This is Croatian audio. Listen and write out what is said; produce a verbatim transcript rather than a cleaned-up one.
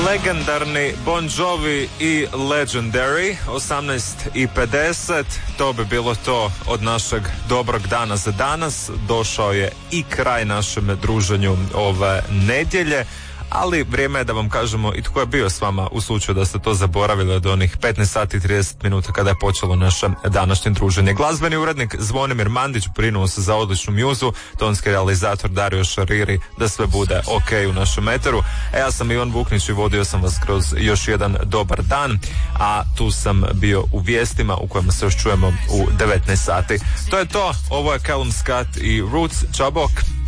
Legendarni Bon Jovi i Legendary, osamnaest i pedeset, to bi bilo to od našeg dobrog dana za danas. Došao je i kraj našem druženju ove nedjelje, ali vrijeme je da vam kažemo i tko je bio s vama u slučaju da ste to zaboravili od onih petnaest sati i trideset minuta kada je počelo naše današnje druženje. Glazbeni urednik Zvonimir Mandić brinuo se za odličnu mjuzu, tonski realizator Dario Šariri da sve bude ok u našem eteru. A ja sam Ivan Vuknić i vodio sam vas kroz još jedan dobar dan, a tu sam bio u vijestima u kojima se još čujemo u devetnaest sati. To je to, ovo je Callum Scott i Roots, čao bok.